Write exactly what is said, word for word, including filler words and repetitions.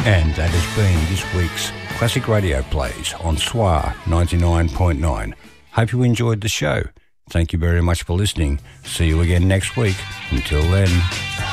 And that has been this week's Classic Radio Plays on S W R ninety-nine point nine. Hope you enjoyed the show. Thank you very much for listening. See you again next week. Until then...